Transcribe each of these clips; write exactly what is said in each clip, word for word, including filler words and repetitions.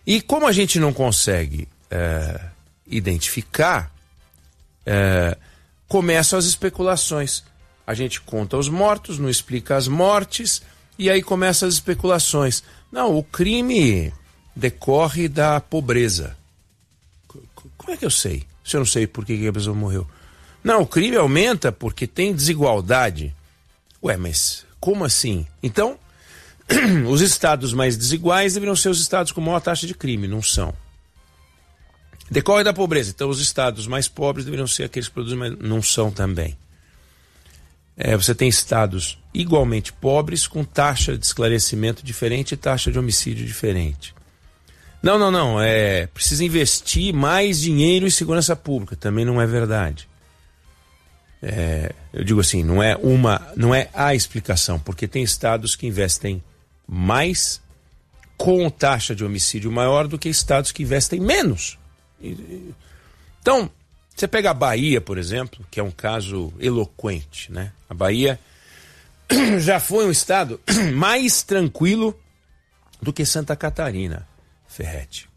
E como a gente não consegue é, identificar, é, começam as especulações. A gente conta os mortos, não explica as mortes, e aí começam as especulações. Não, o crime decorre da pobreza. Como é que eu sei? Se eu não sei por que a pessoa morreu. Não, o crime aumenta porque tem desigualdade. Ué, mas como assim? Então, os estados mais desiguais deveriam ser os estados com maior taxa de crime, não são. Decorre da pobreza, então os estados mais pobres deveriam ser aqueles que produzem, mas não são também. É, você tem estados igualmente pobres com taxa de esclarecimento diferente e taxa de homicídio diferente. Não, não, não, é, precisa investir mais dinheiro em segurança pública, também não é verdade. É, eu digo assim, não é uma, não é a explicação, porque tem estados que investem mais com taxa de homicídio maior do que estados que investem menos. Então, você pega a Bahia, por exemplo, que é um caso eloquente, né? A Bahia já foi um estado mais tranquilo do que Santa Catarina, Ferretti.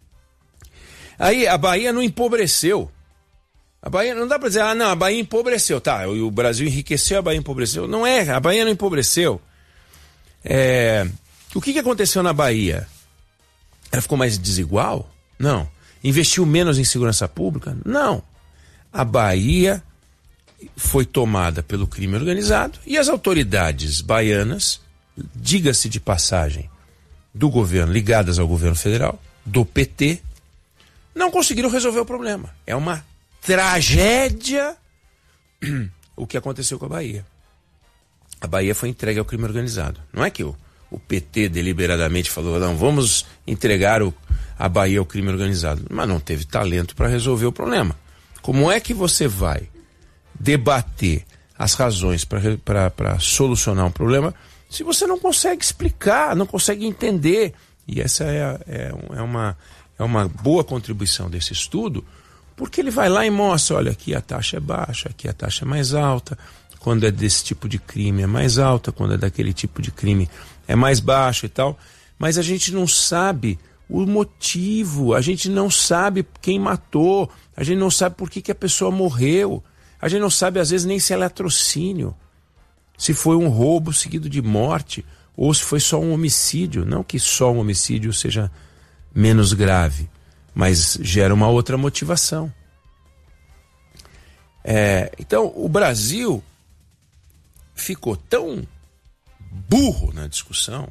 Aí a Bahia não empobreceu. A Bahia, não dá para dizer, ah, não, a Bahia empobreceu. Tá, o Brasil enriqueceu, a Bahia empobreceu. Não é, a Bahia não empobreceu. É, o que, que aconteceu na Bahia? Ela ficou mais desigual? Não. Investiu menos em segurança pública? Não. A Bahia foi tomada pelo crime organizado e as autoridades baianas, diga-se de passagem, do governo, ligadas ao governo federal, do P T, não conseguiram resolver o problema. É uma tragédia o que aconteceu com a Bahia. A Bahia foi entregue ao crime organizado. Não é que o, o P T deliberadamente falou, não, vamos entregar o, a Bahia ao crime organizado. Mas não teve talento para resolver o problema. Como é que você vai debater as razões para solucionar um problema se você não consegue explicar, não consegue entender? E essa é, é, é, uma, é uma boa contribuição desse estudo, porque ele vai lá e mostra, olha, aqui a taxa é baixa, aqui a taxa é mais alta, quando é desse tipo de crime é mais alta, quando é daquele tipo de crime é mais baixa e tal, mas a gente não sabe o motivo, a gente não sabe quem matou, a gente não sabe por que, que a pessoa morreu, a gente não sabe às vezes nem se é latrocínio, se foi um roubo seguido de morte, ou se foi só um homicídio. Não que só um homicídio seja menos grave, mas gera uma outra motivação. É, então, o Brasil ficou tão burro na discussão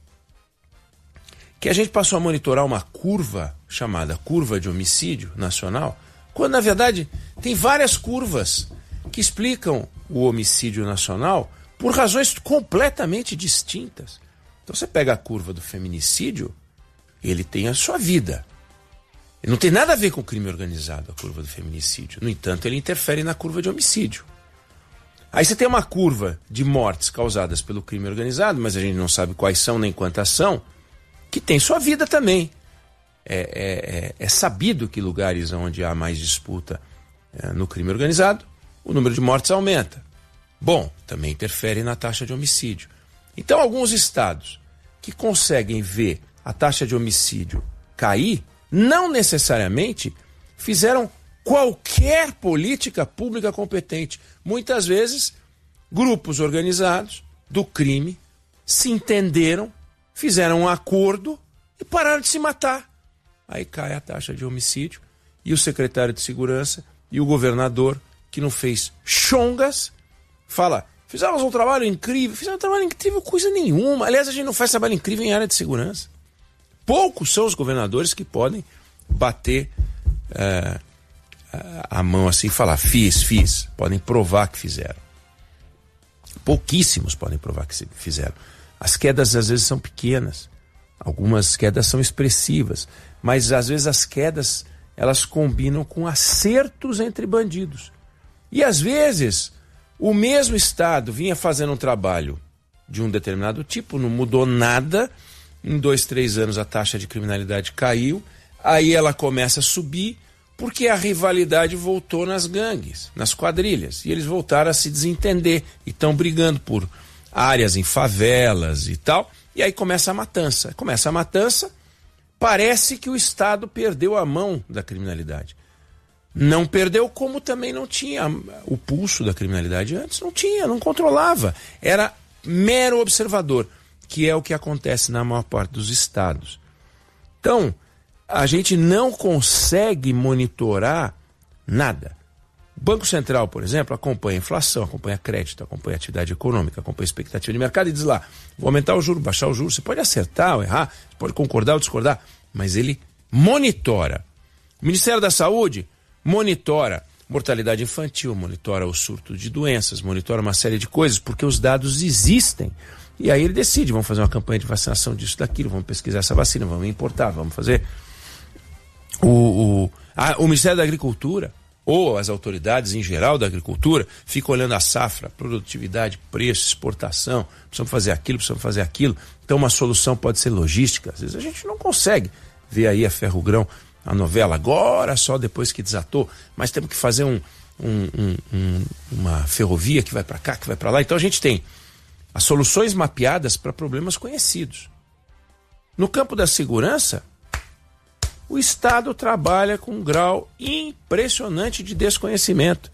que a gente passou a monitorar uma curva chamada curva de homicídio nacional, quando na verdade tem várias curvas que explicam o homicídio nacional por razões completamente distintas. Então você pega a curva do feminicídio, ele tem a sua vida. Ele não tem nada a ver com o crime organizado, a curva do feminicídio. No entanto, ele interfere na curva de homicídio. Aí você tem uma curva de mortes causadas pelo crime organizado, mas a gente não sabe quais são nem quantas são, que tem sua vida também. É, é, é, é sabido que lugares onde há mais disputa é, no crime organizado, o número de mortes aumenta. Bom, também interfere na taxa de homicídio. Então, alguns estados que conseguem ver a taxa de homicídio cair, não necessariamente fizeram qualquer política pública competente. Muitas vezes, grupos organizados do crime se entenderam, fizeram um acordo e pararam de se matar. Aí cai a taxa de homicídio e o secretário de segurança e o governador, que não fez chongas, fala, fizemos um trabalho incrível. Fizemos um trabalho incrível, coisa nenhuma. Aliás, a gente não faz trabalho incrível em área de segurança. Poucos são os governadores que podem bater é, a mão assim e falar, fiz, fiz. Podem provar que fizeram. Pouquíssimos podem provar que fizeram. As quedas às vezes são pequenas. Algumas quedas são expressivas. Mas às vezes as quedas, elas combinam com acertos entre bandidos. E às vezes o mesmo estado vinha fazendo um trabalho de um determinado tipo, não mudou nada. Em dois, três anos a taxa de criminalidade caiu. Aí ela começa a subir porque a rivalidade voltou nas gangues, nas quadrilhas. E eles voltaram a se desentender e estão brigando por áreas em favelas e tal. E aí começa a matança. Começa a matança, parece que o Estado perdeu a mão da criminalidade. Não perdeu, como também não tinha o pulso da criminalidade antes. Não tinha, não controlava. Era mero observador, que é o que acontece na maior parte dos estados. Então, a gente não consegue monitorar nada. O Banco Central, por exemplo, acompanha a inflação, acompanha crédito, acompanha a atividade econômica, acompanha a expectativa de mercado e diz lá, vou aumentar o juro, baixar o juro. Você pode acertar ou errar, você pode concordar ou discordar, mas ele monitora. O Ministério da Saúde monitora mortalidade infantil, monitora o surto de doenças, monitora uma série de coisas, porque os dados existem. E aí ele decide, vamos fazer uma campanha de vacinação disso, daquilo, vamos pesquisar essa vacina, vamos importar, vamos fazer. O, o, a, o Ministério da Agricultura, ou as autoridades em geral da agricultura, ficam olhando a safra, produtividade, preço, exportação, precisamos fazer aquilo, precisamos fazer aquilo. Então uma solução pode ser logística, às vezes a gente não consegue ver aí a Ferrogrão, a novela, agora só depois que desatou, mas temos que fazer um, um, um, um, uma ferrovia que vai para cá, que vai para lá. Então a gente tem as soluções mapeadas para problemas conhecidos. No campo da segurança, o Estado trabalha com um grau impressionante de desconhecimento.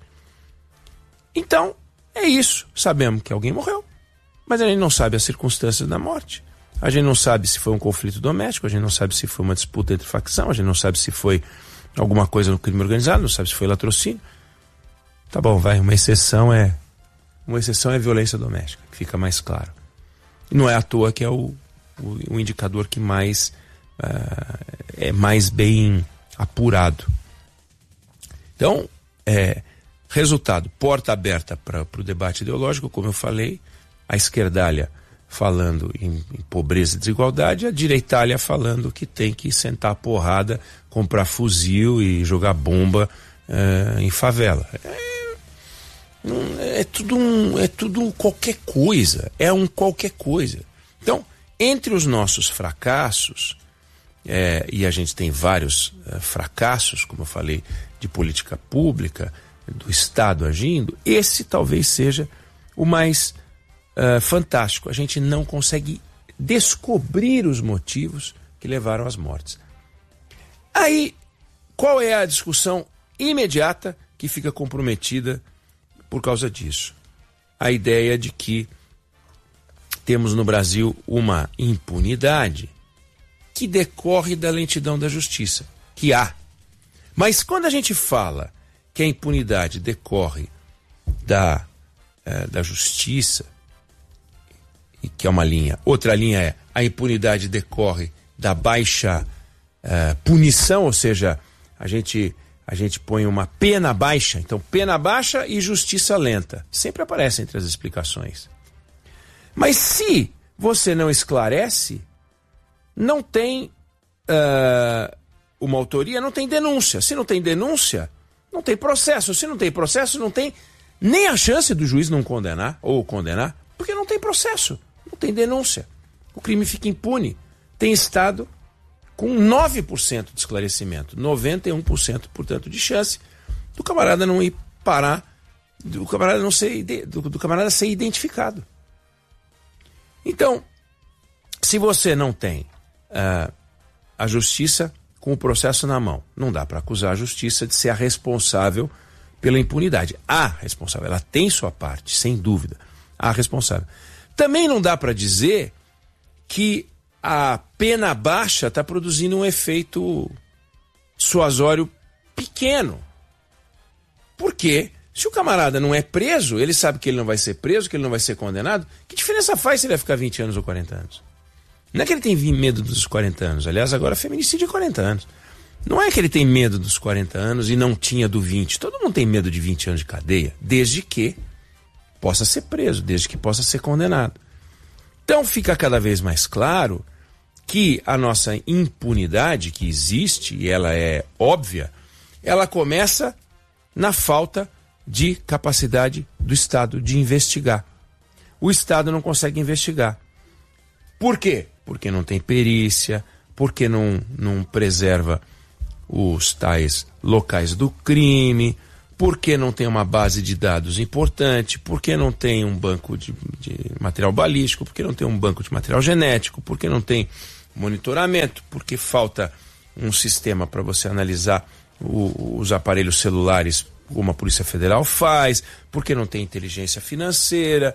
Então, é isso. Sabemos que alguém morreu, mas a gente não sabe as circunstâncias da morte. A gente não sabe se foi um conflito doméstico, a gente não sabe se foi uma disputa entre facção, a gente não sabe se foi alguma coisa no crime organizado, não sabe se foi latrocínio. Tá bom, vai, uma exceção é uma exceção é violência doméstica, que fica mais claro. E não é à toa que é o, o, o indicador que mais uh, é mais bem apurado. Então, é, resultado, porta aberta para o debate ideológico, como eu falei, a esquerdalha falando em, em pobreza e desigualdade, a direitalha falando que tem que sentar a porrada, comprar fuzil e jogar bomba uh, em favela. É, é, tudo um, é tudo qualquer coisa, é um qualquer coisa. Então, entre os nossos fracassos, é, e a gente tem vários uh, fracassos, como eu falei, de política pública, do Estado agindo, esse talvez seja o mais Uh, fantástico. A gente não consegue descobrir os motivos que levaram às mortes. Aí, qual é a discussão imediata que fica comprometida por causa disso? A ideia de que temos no Brasil uma impunidade que decorre da lentidão da justiça, que há. Mas quando a gente fala que a impunidade decorre da, uh, da justiça, e que é uma linha. Outra linha é a impunidade decorre da baixa uh, punição, ou seja, a gente, a gente põe uma pena baixa, então pena baixa e justiça lenta. Sempre aparece entre as explicações. Mas se você não esclarece, não tem uh, uma autoria, não tem denúncia. Se não tem denúncia, não tem processo. Se não tem processo, não tem nem a chance do juiz não condenar ou condenar, porque não tem processo. Não tem denúncia. O crime fica impune. Tem estado com nove por cento de esclarecimento, noventa e um por cento, portanto, de chance do camarada não ir parar, do camarada não ser, do, do camarada ser identificado. Então, se você não tem uh, a justiça com o processo na mão, não dá para acusar a justiça de ser a responsável pela impunidade. A responsável, ela tem sua parte, sem dúvida, a responsável. Também não dá para dizer que a pena baixa está produzindo um efeito dissuasório pequeno. Por quê? Se o camarada não é preso, ele sabe que ele não vai ser preso, que ele não vai ser condenado, que diferença faz se ele vai ficar vinte anos ou quarenta anos? Não é que ele tem medo dos quarenta anos, aliás, agora feminicídio é quarenta anos. Não é que ele tem medo dos quarenta anos e não tinha do vinte. Todo mundo tem medo de vinte anos de cadeia, desde que possa ser preso, desde que possa ser condenado. Então fica cada vez mais claro que a nossa impunidade que existe, e ela é óbvia, ela começa na falta de capacidade do Estado de investigar. O Estado não consegue investigar. Por quê? Porque não tem perícia, porque não, não preserva os tais locais do crime, porque não tem uma base de dados importante, porque não tem um banco de, de material balístico, porque não tem um banco de material genético, porque não tem monitoramento, porque falta um sistema para você analisar o, os aparelhos celulares, como a Polícia Federal faz, porque não tem inteligência financeira,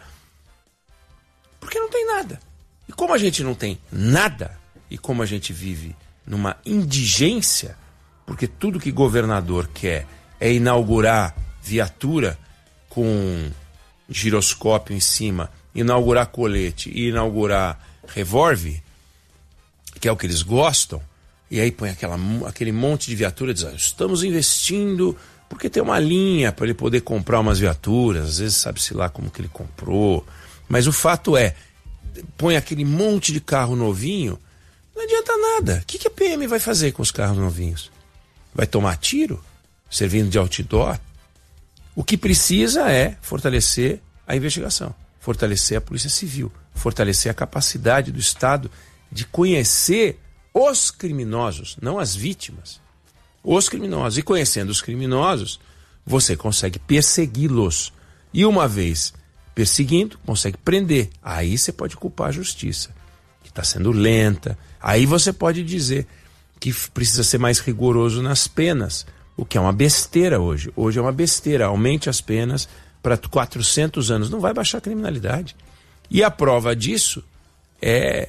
porque não tem nada. E como a gente não tem nada, e como a gente vive numa indigência, porque tudo que governador quer é inaugurar viatura com giroscópio em cima, inaugurar colete e inaugurar revólver, que é o que eles gostam, e aí põe aquela, aquele monte de viatura e diz, ah, estamos investindo porque tem uma linha para ele poder comprar umas viaturas, às vezes sabe-se lá como que ele comprou, mas o fato é, põe aquele monte de carro novinho, não adianta nada. O que, que a P M vai fazer com os carros novinhos? Vai tomar tiro? Servindo de outdoor? O que precisa é fortalecer a investigação, fortalecer a Polícia Civil, fortalecer a capacidade do Estado de conhecer os criminosos, não as vítimas. Os criminosos. E conhecendo os criminosos, você consegue persegui-los. E uma vez perseguindo, consegue prender. Aí você pode culpar a justiça, que está sendo lenta. Aí você pode dizer que precisa ser mais rigoroso nas penas, o que é uma besteira hoje. Hoje é uma besteira. Aumente as penas para quatrocentos anos. Não vai baixar a criminalidade. E a prova disso é,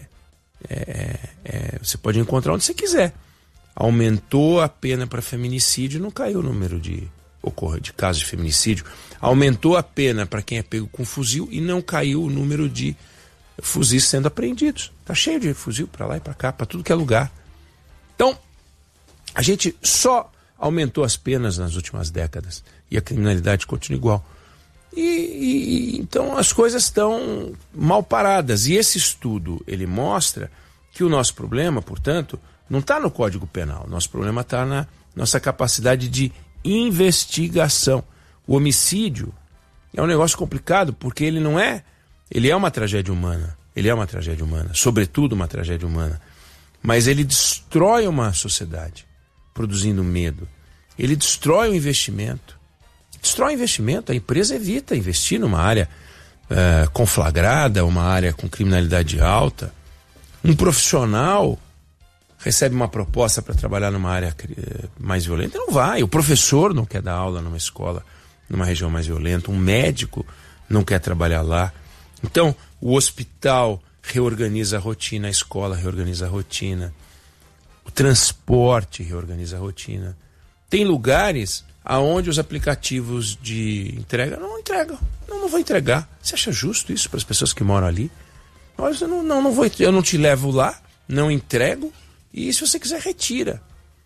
é, é... Você pode encontrar onde você quiser. Aumentou a pena para feminicídio, não caiu o número de, de casos de feminicídio. Aumentou a pena para quem é pego com fuzil e não caiu o número de fuzis sendo apreendidos. Está cheio de fuzil para lá e para cá, para tudo que é lugar. Então, a gente só aumentou as penas nas últimas décadas e a criminalidade continua igual. E, e então as coisas estão mal paradas. E esse estudo, ele mostra que o nosso problema, portanto, não está no Código Penal. Nosso problema está na nossa capacidade de investigação. O homicídio é um negócio complicado porque ele não é... Ele é uma tragédia humana. Ele é uma tragédia humana. Sobretudo uma tragédia humana. Mas ele destrói uma sociedade, produzindo medo. Ele destrói o investimento. Destrói o investimento. A empresa evita investir numa área uh, conflagrada, uma área com criminalidade alta. Um profissional recebe uma proposta para trabalhar numa área mais violenta, não vai. O professor não quer dar aula numa escola, numa região mais violenta. Um médico não quer trabalhar lá. Então, o hospital reorganiza a rotina, a escola reorganiza a rotina, o transporte reorganiza a rotina. Tem lugares aonde os aplicativos de entrega não entregam. Não, não vou entregar. Você acha justo isso para as pessoas que moram ali? Olha, eu não, não, não vou, eu não te levo lá, não entrego. E se você quiser, retira.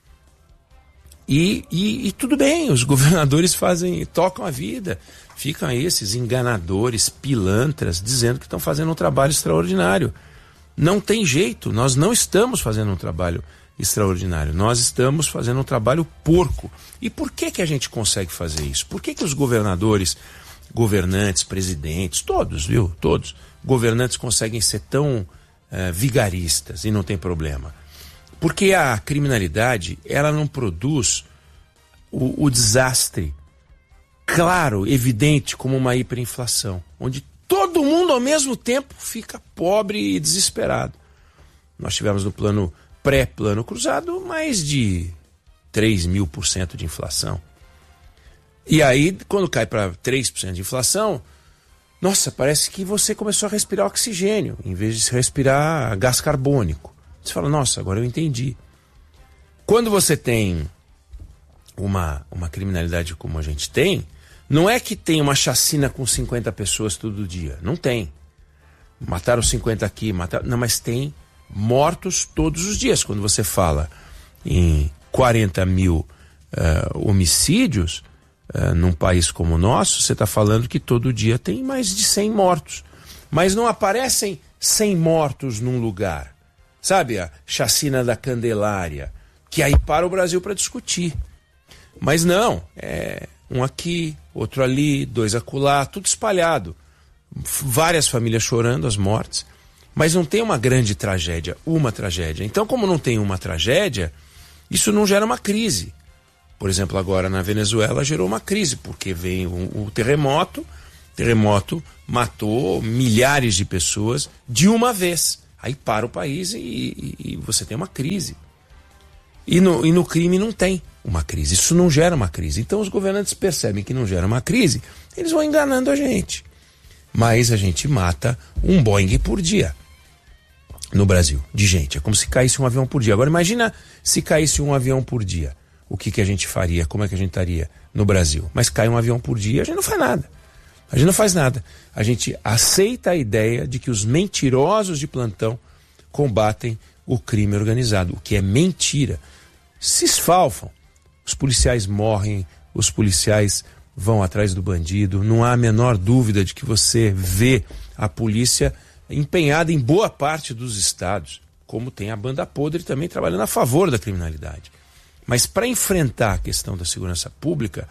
E, e, e tudo bem, os governadores fazem, tocam a vida. Ficam aí esses enganadores, pilantras, dizendo que estão fazendo um trabalho extraordinário. Não tem jeito, nós não estamos fazendo um trabalho extraordinário. Nós estamos fazendo um trabalho porco. E por que que a gente consegue fazer isso? Por que que os governadores, governantes, presidentes, todos, viu? Todos, governantes conseguem ser tão uh, vigaristas e não tem problema? Porque a criminalidade, ela não produz o, o desastre claro, evidente, como uma hiperinflação, onde todo mundo ao mesmo tempo fica pobre e desesperado. Nós tivemos no plano pré-plano cruzado mais de três mil por cento de inflação. E aí, quando cai para três por cento de inflação, nossa, parece que você começou a respirar oxigênio, em vez de respirar gás carbônico. Você fala, nossa, agora eu entendi. Quando você tem uma, uma criminalidade como a gente tem, não é que tem uma chacina com cinquenta pessoas todo dia. Não tem. Mataram cinquenta aqui, mataram... Não, mas tem mortos todos os dias. Quando você fala em quarenta mil uh, homicídios uh, num país como o nosso, você está falando que todo dia tem mais de cem mortos. Mas não aparecem cem mortos num lugar. Sabe, a chacina da Candelária, que aí para o Brasil para discutir. Mas não, é um aqui, outro ali, dois acolá, tudo espalhado. Várias famílias chorando as mortes, mas não tem uma grande tragédia, uma tragédia. Então, como não tem uma tragédia, isso não gera uma crise. Por exemplo, agora na Venezuela gerou uma crise, porque vem o, o terremoto, terremoto matou milhares de pessoas de uma vez. Aí para o país e, e, e você tem uma crise. E no, e no crime não tem uma crise. Isso não gera uma crise. Então os governantes percebem que não gera uma crise, eles vão enganando a gente. Mas a gente mata um Boeing por dia no Brasil, de gente. É como se caísse um avião por dia. Agora imagina se caísse um avião por dia. O que, que a gente faria? Como é que a gente estaria no Brasil? Mas cai um avião por dia, a gente não faz nada. A gente não faz nada. A gente aceita a ideia de que os mentirosos de plantão combatem o crime organizado, o que é mentira. Se esfalfam. Os policiais morrem, os policiais vão atrás do bandido. Não há a menor dúvida de que você vê a polícia empenhada em boa parte dos estados, como tem a banda podre também trabalhando a favor da criminalidade. Mas para enfrentar a questão da segurança pública,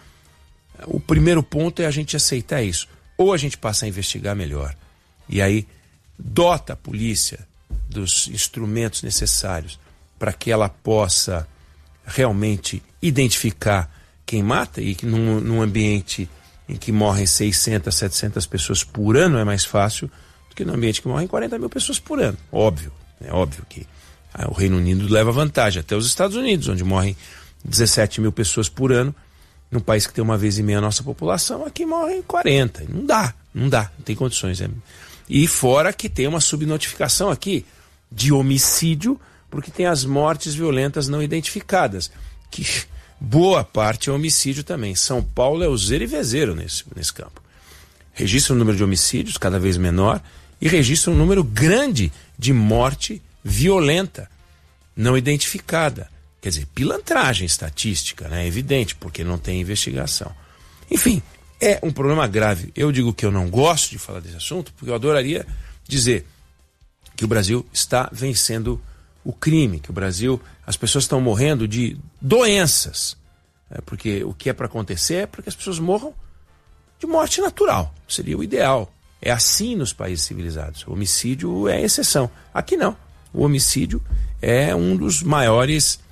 o primeiro ponto é a gente aceitar isso. Ou a gente passa a investigar melhor, e aí dota a polícia dos instrumentos necessários para que ela possa realmente identificar quem mata, e que num, num ambiente em que morrem seiscentas, setecentas pessoas por ano é mais fácil do que num ambiente que morrem quarenta mil pessoas por ano. Óbvio, é óbvio que ah, o Reino Unido leva vantagem, até os Estados Unidos, onde morrem dezessete mil pessoas por ano, num país que tem uma vez e meia a nossa população, aqui morrem quarenta. Não dá, não dá, não tem condições. É. E fora que tem uma subnotificação aqui de homicídio, porque tem as mortes violentas não identificadas, que boa parte é homicídio também. São Paulo é o zero e vezeiro nesse, nesse campo. Registra um número de homicídios cada vez menor e registra um número grande de morte violenta não identificada. Quer dizer, pilantragem estatística, né? É evidente, porque não tem investigação. Enfim, é um problema grave. Eu digo que eu não gosto de falar desse assunto, porque eu adoraria dizer que o Brasil está vencendo o crime, que o Brasil, as pessoas estão morrendo de doenças. É, porque o que é para acontecer é para que as pessoas morram de morte natural. Seria o ideal. É assim nos países civilizados. O homicídio é exceção. Aqui não. O homicídio é um dos maiores...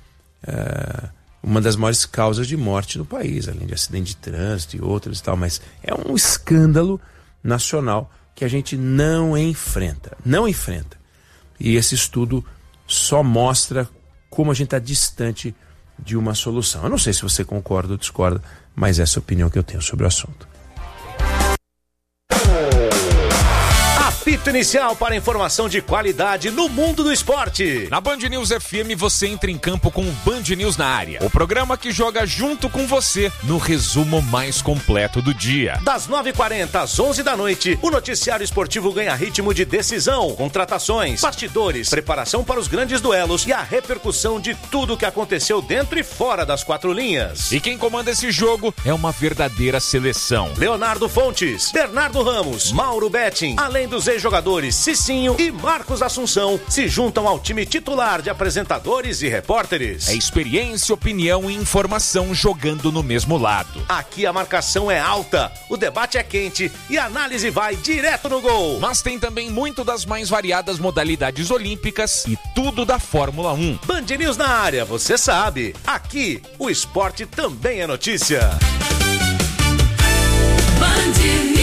Uh, uma das maiores causas de morte no país, além de acidente de trânsito e outras e tal, mas é um escândalo nacional que a gente não enfrenta, não enfrenta. E esse estudo só mostra como a gente está distante de uma solução. Eu não sei se você concorda ou discorda, mas essa é a opinião que eu tenho sobre o assunto. Apito inicial para informação de qualidade no mundo do esporte. Na Band News F M você entra em campo com o Band News na área. O programa que joga junto com você no resumo mais completo do dia. Das nove e quarenta às onze da noite, o noticiário esportivo ganha ritmo de decisão, contratações, bastidores, preparação para os grandes duelos e a repercussão de tudo que aconteceu dentro e fora das quatro linhas. E quem comanda esse jogo é uma verdadeira seleção. Leonardo Fontes, Bernardo Ramos, Mauro Betting, além dos ex-jogadores Cicinho e Marcos Assunção, se juntam ao time titular de apresentadores e repórteres. É experiência, opinião e informação jogando no mesmo lado. Aqui a marcação é alta, o debate é quente e a análise vai direto no gol. Mas tem também muito das mais variadas modalidades olímpicas e tudo da Fórmula um. Band News na área, você sabe. Aqui, o esporte também é notícia. Band News.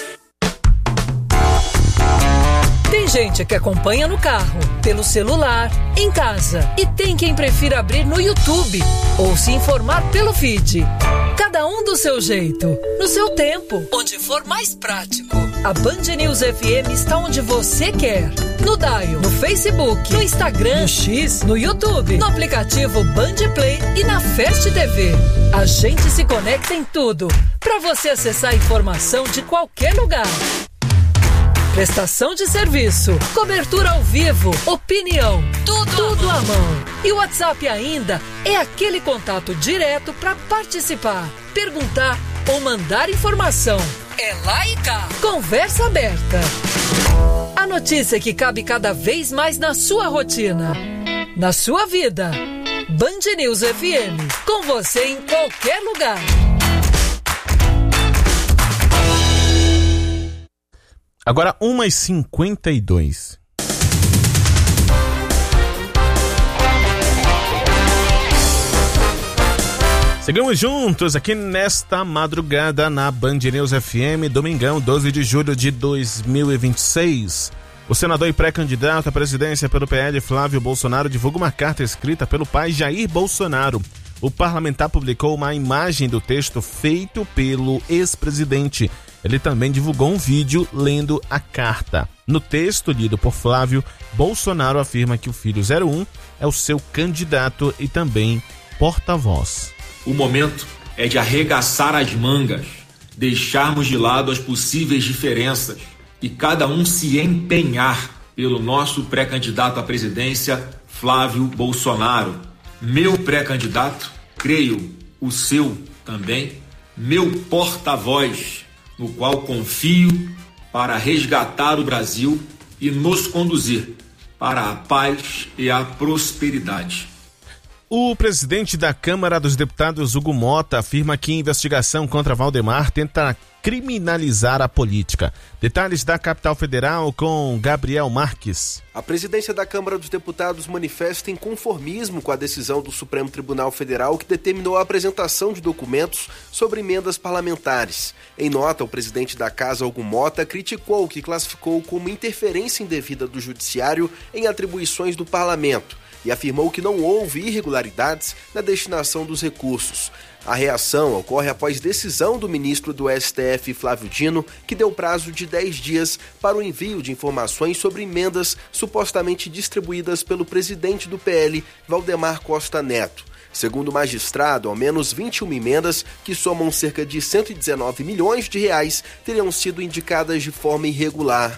Tem gente que acompanha no carro, pelo celular, em casa. E tem quem prefira abrir no YouTube ou se informar pelo feed. Cada um do seu jeito, no seu tempo, onde for mais prático. A Band News F M está onde você quer. No Dial, no Facebook, no Instagram, no X, no YouTube, no aplicativo Band Play e na Fast T V. A gente se conecta em tudo, para você acessar a informação de qualquer lugar. Prestação de serviço, cobertura ao vivo, opinião, tudo, tudo à mão. E o WhatsApp ainda é aquele contato direto para participar, perguntar ou mandar informação. É lá e cá. Conversa aberta. A notícia que cabe cada vez mais na sua rotina, na sua vida. Band News F M, com você em qualquer lugar. Agora uma e cinquenta e dois. Seguimos juntos aqui nesta madrugada na Band News F M, domingão, doze de julho de dois mil e vinte e seis. O senador e pré-candidato à presidência pelo P L, Flávio Bolsonaro, divulga uma carta escrita pelo pai Jair Bolsonaro. O parlamentar publicou uma imagem do texto feito pelo ex-presidente. Ele também divulgou um vídeo lendo a carta. No texto lido por Flávio, Bolsonaro afirma que o filho zero um é o seu candidato e também porta-voz. O momento é de arregaçar as mangas, deixarmos de lado as possíveis diferenças e cada um se empenhar pelo nosso pré-candidato à presidência, Flávio Bolsonaro. Meu pré-candidato, creio, o seu também, meu porta-voz, no qual confio para resgatar o Brasil e nos conduzir para a paz e a prosperidade. O presidente da Câmara dos Deputados, Hugo Mota, afirma que a investigação contra Valdemar tenta criminalizar a política. Detalhes da Capital Federal com Gabriel Marques. A presidência da Câmara dos Deputados manifesta inconformismo com a decisão do Supremo Tribunal Federal que determinou a apresentação de documentos sobre emendas parlamentares. Em nota, o presidente da Casa, Hugo Mota, criticou o que classificou como interferência indevida do Judiciário em atribuições do Parlamento e afirmou que não houve irregularidades na destinação dos recursos. A reação ocorre após decisão do ministro do S T F, Flávio Dino, que deu prazo de dez dias para o envio de informações sobre emendas supostamente distribuídas pelo presidente do P L, Valdemar Costa Neto. Segundo o magistrado, ao menos vinte e uma emendas, que somam cerca de cento e dezenove milhões de reais, teriam sido indicadas de forma irregular.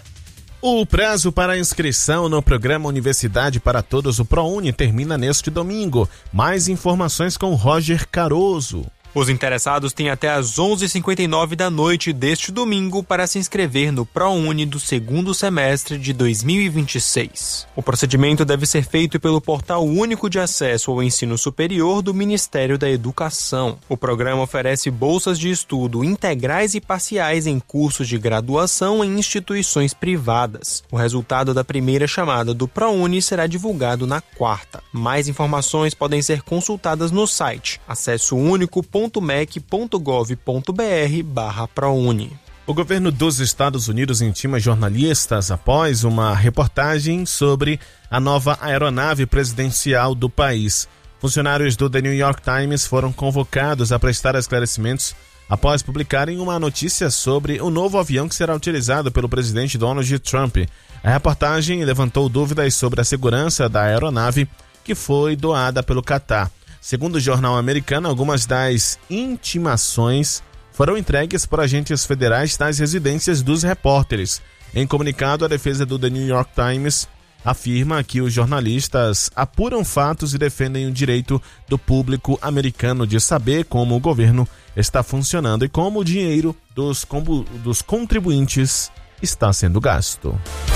O prazo para inscrição no programa Universidade para Todos, o ProUni, termina neste domingo. Mais informações com Roger Caroso. Os interessados têm até às onze e cinquenta e nove da noite deste domingo para se inscrever no ProUni do segundo semestre de dois mil e vinte e seis. O procedimento deve ser feito pelo Portal Único de Acesso ao Ensino Superior do Ministério da Educação. O programa oferece bolsas de estudo integrais e parciais em cursos de graduação em instituições privadas. O resultado da primeira chamada do ProUni será divulgado na quarta. Mais informações podem ser consultadas no site acesso único ponto mec ponto gov ponto br barra ProUni. O governo dos Estados Unidos intima jornalistas após uma reportagem sobre a nova aeronave presidencial do país. Funcionários do The New York Times foram convocados a prestar esclarecimentos após publicarem uma notícia sobre o novo avião que será utilizado pelo presidente Donald Trump. A reportagem levantou dúvidas sobre a segurança da aeronave que foi doada pelo Catar. Segundo o jornal americano, algumas das intimações foram entregues por agentes federais nas residências dos repórteres. Em comunicado, a defesa do The New York Times afirma que os jornalistas apuram fatos e defendem o direito do público americano de saber como o governo está funcionando e como o dinheiro dos, dos contribuintes está sendo gasto.